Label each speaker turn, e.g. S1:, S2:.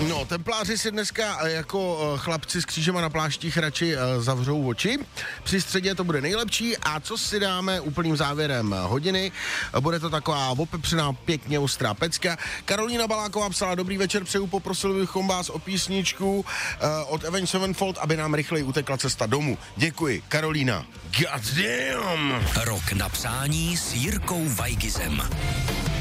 S1: No, templáři si dneska jako chlapci s křížema na pláštích radši zavřou oči. Při středě to bude nejlepší a co si dáme úplným závěrem hodiny? Bude to taková opepřená, pěkně ostrá pecka. Karolína Baláková psala: dobrý večer, přeju, poprosil bychom vás o písničku od Avenged Sevenfold, aby nám rychleji utekla cesta domů. Děkuji, Karolína. God damn!
S2: Rok na přání s Jirkou Weigizem.